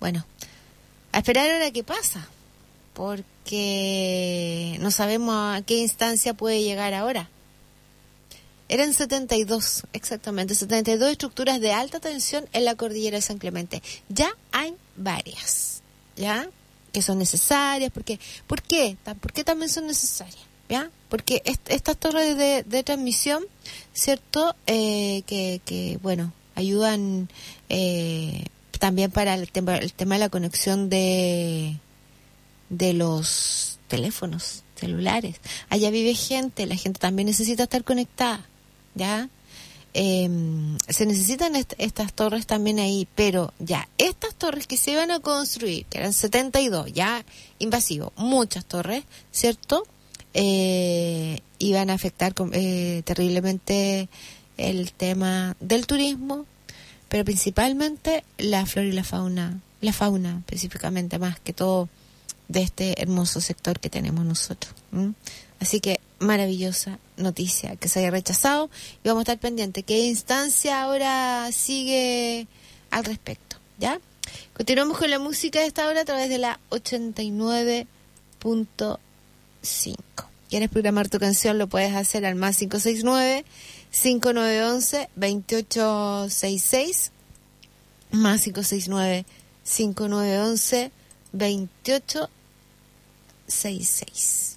bueno, a esperar ahora qué pasa, porque no sabemos a qué instancia puede llegar ahora. Eran 72, exactamente, 72 estructuras de alta tensión en la cordillera de San Clemente. Ya hay varias, ¿ya? Que son necesarias, porque ¿por qué? ¿Por qué también son necesarias? ¿Ya? Porque estas torres de transmisión, ¿cierto? Que bueno, ayudan también para el tema de la conexión de los teléfonos celulares. Allá vive gente, la gente también necesita estar conectada, ¿ya? Se necesitan estas torres también ahí, pero ya, estas torres que se iban a construir, que eran 72, ya invasivo, muchas torres, ¿cierto? Iban a afectar terriblemente el tema del turismo, pero principalmente la flora y la fauna específicamente, más que todo de este hermoso sector que tenemos nosotros. Así que maravillosa noticia que se haya rechazado, y vamos a estar pendientes qué instancia ahora sigue al respecto, ¿ya? Continuamos con la música de esta hora a través de la 89.5. ¿Quieres programar tu canción? Lo puedes hacer al más 569-5911-2866, más 569-5911-2866.